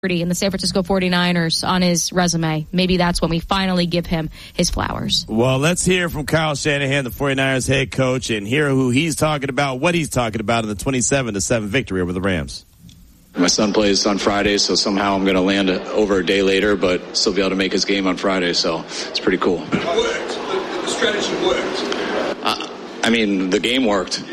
in the San Francisco 49ers on his resume. Maybe that's when we finally give him his flowers. Well, let's hear from Kyle Shanahan, the 49ers head coach, and hear who he's talking about, what he's talking about in the 27-7 victory over the Rams. My son plays on Friday, so somehow I'm going to land over a day later, but still be able to make his game on Friday, so it's pretty cool. It worked. The strategy worked. The game worked.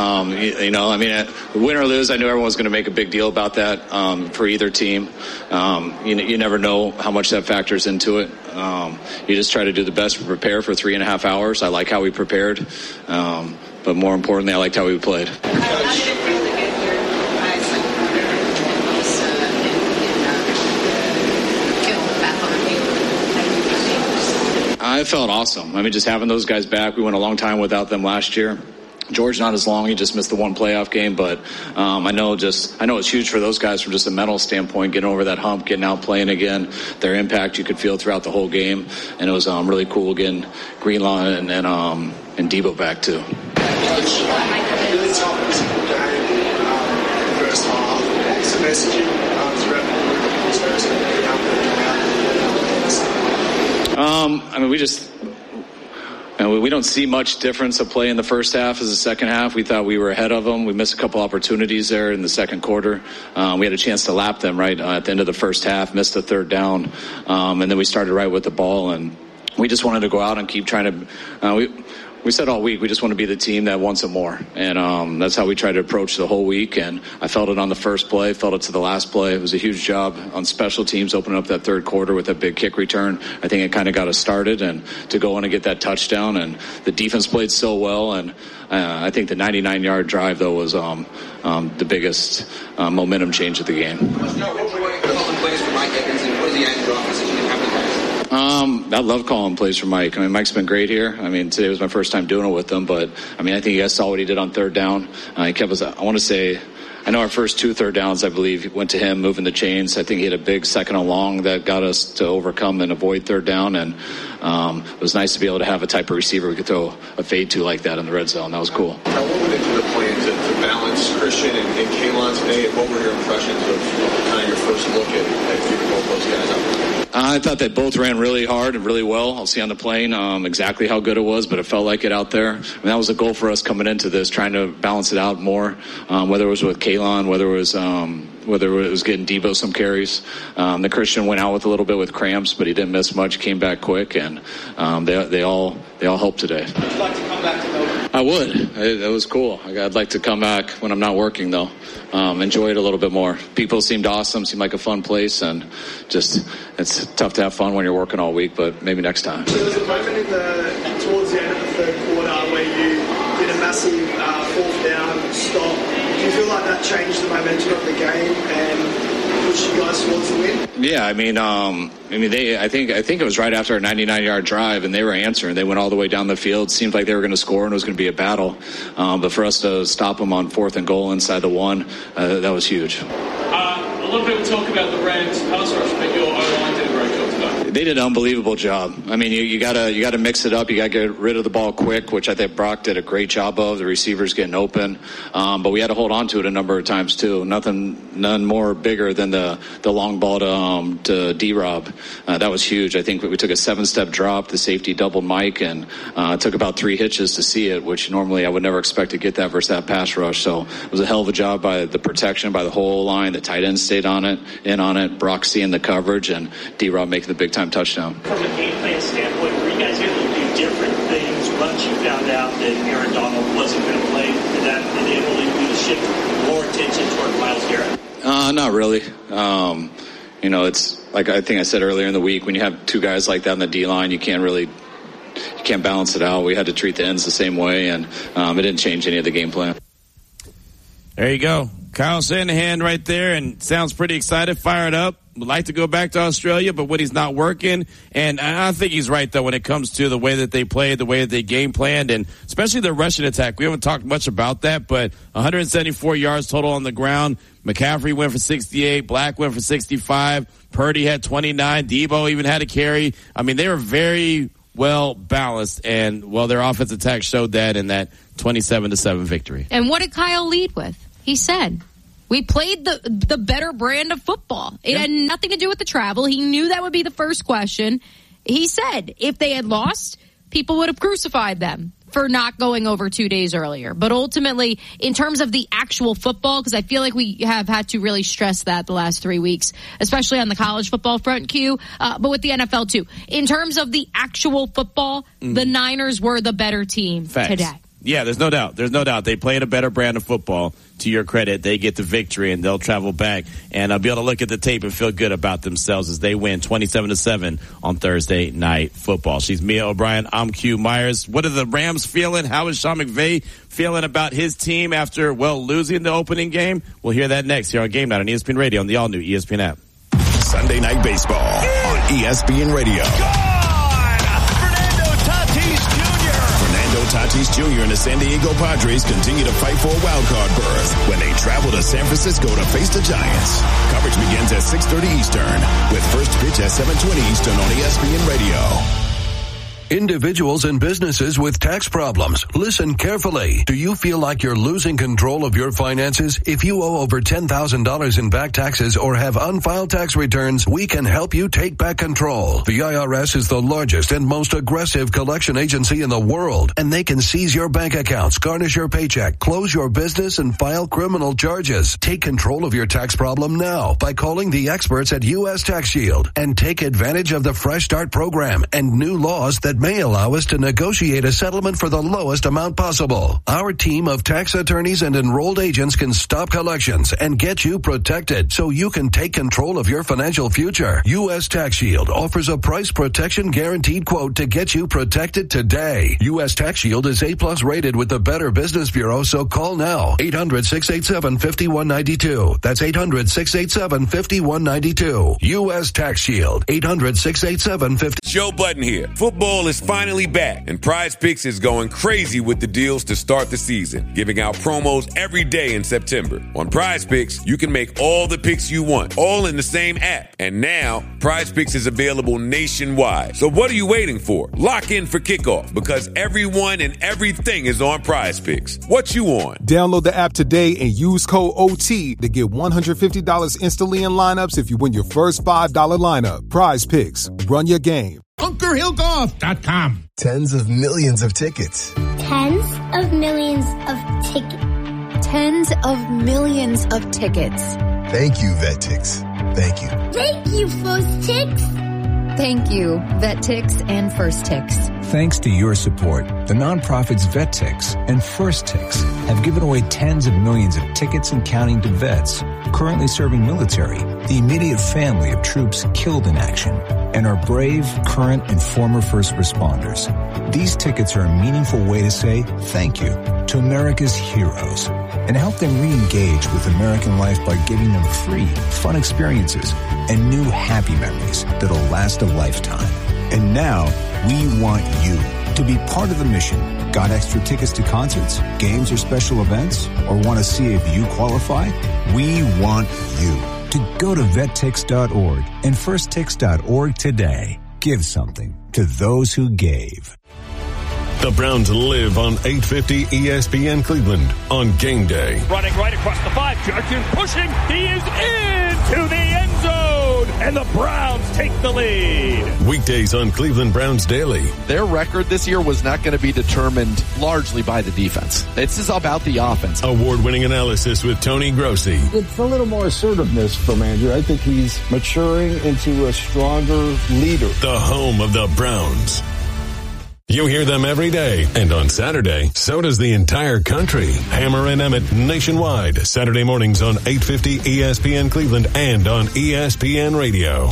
Win or lose, I knew everyone was going to make a big deal about that for either team. You never know how much that factors into it. You just try to do the best to prepare for 3.5 hours. I like how we prepared, but more importantly, I liked how we played. I felt awesome. Just having those guys back. We went a long time without them last year. George not as long. He just missed the one playoff game, but I know it's huge for those guys from just a mental standpoint, getting over that hump, getting out playing again. Their impact you could feel throughout the whole game, and it was really cool getting Greenlaw and Debo back too. Really tough physical game first half. What's the messaging throughout we don't see much difference of play in the first half as the second half. We thought we were ahead of them. We missed a couple opportunities there in the second quarter. We had a chance to lap them right at the end of the first half, missed the third down, and then we started right with the ball, and we just wanted to go out and keep trying to we said all week we just want to be the team that wants it more, and that's how we tried to approach the whole week. And I felt it on the first play, felt it to the last play. It was a huge job on special teams opening up that third quarter with that big kick return. I think it kind of got us started, and to go in and get that touchdown, and the defense played so well. And I think the 99-yard drive though was the biggest momentum change of the game. I love calling plays for Mike. Mike's been great here. Today was my first time doing it with him, but I think you guys saw what he did on third down. He kept us, I know our first 2 third downs, I believe, went to him moving the chains. I think he had a big second and long that got us to overcome and avoid third down, and it was nice to be able to have a type of receiver we could throw a fade to like that in the red zone. That was cool. What went into the plan to balance Christian and Kaelon today, and what were your impressions of kind of your first look at figuring both those guys out? I thought they both ran really hard and really well. I'll see on the plane exactly how good it was, but it felt like it out there. That was a goal for us coming into this, trying to balance it out more, whether it was with Kaelon, whether it was getting Debo some carries. The Christian went out with a little bit with cramps, but he didn't miss much, came back quick, and they all helped today. Would you like to come back to Melbourne? I would. It was cool. I'd like to come back when I'm not working, though. Enjoy it a little bit more. People seemed awesome, seemed like a fun place, and just it's tough to have fun when you're working all week, but maybe next time. So there was a moment towards the end of the third quarter where you did a massive fourth down stop. Do you feel like that changed the momentum of the game and pushed you guys towards the win? Yeah, I think it was right after a 99-yard drive, and they were answering. They went all the way down the field. Seemed like they were going to score, and it was going to be a battle. But for us to stop them on 4th and goal inside the 1, that was huge. A lot of people talk about the Rams pass rush, but your O-line did a great job today. They did an unbelievable job. You gotta mix it up. You gotta get rid of the ball quick, which I think Brock did a great job of. The receivers getting open, but we had to hold on to it a number of times too. None more bigger than the long ball to D-Rob. That was huge. I think we took a 7-step drop. The safety doubled Mike, and it took about 3 hitches to see it, which normally I would never expect to get that versus that pass rush. So it was a hell of a job by the protection, by the whole line. The tight end stayed on it. Brock seeing the coverage, and D-Rob making the big-time touchdown. From a game plan standpoint, were you guys able to do different things once you found out that Aaron Donald wasn't going to play? Did that enable you to shift more attention toward Myles Garrett? Not really. It's like I think I said earlier in the week, when you have 2 guys like that on the D-line, you can't balance it out. We had to treat the ends the same way, and it didn't change any of the game plan. There you go. Kyle Shanahan right there, and sounds pretty excited, fired up. Would like to go back to Australia, but when he's not working, and I think he's right, though, when it comes to the way that they played, the way that they game planned, and especially the rushing attack. We haven't talked much about that, but 174 yards total on the ground. McCaffrey went for 68. Black went for 65. Purdy had 29. Debo even had a carry. They were very well balanced, and, their offensive attack showed that in that 27-7 victory. And what did Kyle lead with? He said, We played the better brand of football. It had nothing to do with the travel. He knew that would be the first question. He said if they had lost, people would have crucified them for not going over 2 days earlier. But ultimately, in terms of the actual football, because I feel like we have had to really stress that the last 3 weeks, especially on the college football front, Q, but with the NFL too. In terms of the actual football, the Niners were the better team today. Yeah, there's no doubt. There's no doubt. They played a better brand of football. To your credit, they get the victory, and they'll travel back and be able to look at the tape and feel good about themselves as they win 27-7 on Thursday Night Football. She's Mia O'Brien. I'm Q Myers. What are the Rams feeling? How is Sean McVay feeling about his team after, losing the opening game? We'll hear that next here on Game Night on ESPN Radio on the all-new ESPN app. Sunday Night Baseball on ESPN Radio. Tatis Jr. and the San Diego Padres continue to fight for a wild-card berth when they travel to San Francisco to face the Giants. Coverage begins at 6:30 Eastern with first pitch at 7:20 Eastern on ESPN Radio. Individuals and businesses with tax problems, listen carefully. Do you feel like you're losing control of your finances? If you owe over $10,000 in back taxes or have unfiled tax returns, we can help you take back control. The IRS is the largest and most aggressive collection agency in the world, and they can seize your bank accounts, garnish your paycheck, close your business, and file criminal charges. Take control of your tax problem now by calling the experts at U.S. Tax Shield and take advantage of the Fresh Start program and new laws that may allow us to negotiate a settlement for the lowest amount possible. Our team of tax attorneys and enrolled agents can stop collections and get you protected so you can take control of your financial future. U.S. Tax Shield offers a price protection guaranteed quote to get you protected today. U.S. Tax Shield is A+ rated with the Better Business Bureau, so call now. 800-687-5192. That's 800-687-5192. U.S. Tax Shield. 800-687-5192. Joe Budden here. Football is finally back, and Prize Picks is going crazy with the deals to start the season, giving out promos every day in September. On Prize Picks, you can make all the picks you want, all in the same app. And now, Prize Picks is available nationwide. So what are you waiting for? Lock in for kickoff, because everyone and everything is on Prize Picks. What you on? Download the app today and use code OT to get $150 instantly in lineups if you win your first $5 lineup. Prize Picks. Run your game. BunkerHillGolf.com. Tens of millions of tickets. Tens of millions of tickets. Tens of millions of tickets. Thank you, VetTix. Thank you. Thank you, FirstTix. Thank you, VetTix and FirstTix. Thanks to your support, the nonprofits VetTix and FirstTix have given away tens of millions of tickets and counting to vets currently serving military, the immediate family of troops killed in action, and our brave, current, and former first responders. These tickets are a meaningful way to say thank you to America's heroes and help them re-engage with American life by giving them free, fun experiences and new happy memories that'll last a lifetime. And now, we want you to be part of the mission. Got extra tickets to concerts, games, or special events? Or want to see if you qualify? We want you to go to vettix.org and firsttix.org today. Give something to those who gave. The Browns live on 850 ESPN Cleveland on game day. Running right across the 5. Judkins pushing. He is into the end zone. And the Browns take the lead. Weekdays on Cleveland Browns Daily. Their record this year was not going to be determined largely by the defense. This is about the offense. Award-winning analysis with Tony Grossi. It's a little more assertiveness from Andrew. I think he's maturing into a stronger leader. The home of the Browns. You hear them every day, and on Saturday, so does the entire country. Hammer and Emmett nationwide, Saturday mornings on 850 ESPN Cleveland and on ESPN Radio.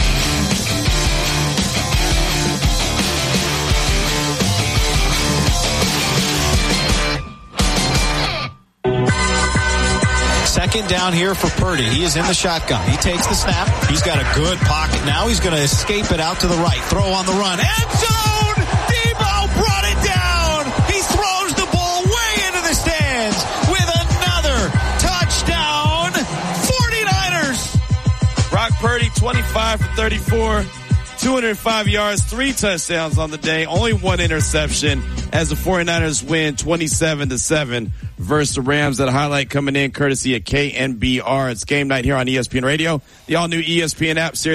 Second down here for Purdy. He is in the shotgun. He takes the snap. He's got a good pocket now. He's going to escape it out to the right. Throw on the run. End zone! Brought it down. He throws the ball way into the stands with another touchdown. 49ers. Brock Purdy, 25 for 34, 205 yards, 3 touchdowns on the day, only 1 interception as the 49ers win 27-7 versus the Rams. That highlight coming in courtesy of KNBR. It's game night here on ESPN Radio, the all-new ESPN app.